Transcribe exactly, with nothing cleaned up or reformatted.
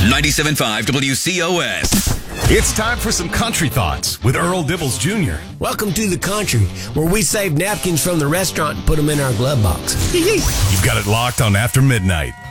ninety-seven point five W C O S. It's time for some country thoughts with Earl Dibbles Junior Welcome to the country, where we save napkins from the restaurant and put them in our glove box. You've got it locked on After Midnight.